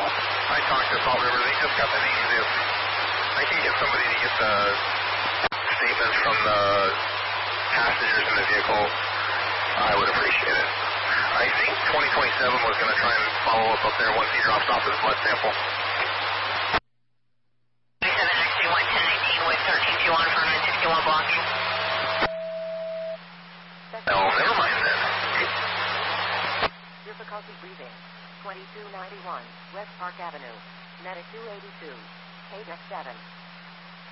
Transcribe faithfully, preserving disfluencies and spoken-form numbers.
I talked to Salt River. They just got the names. If I can get somebody to get the statements from the passengers in the vehicle, I would appreciate it. I think twenty twenty-seven was going to try and follow up up there once he drops off his blood sample. twenty-seven X two one ten eighteen with thirteen two one for nine sixty-one blocking. No, never mind then. Difficulty breathing. twenty-two ninety-one West Park Avenue. Medic two eighty-two. K D E C seven.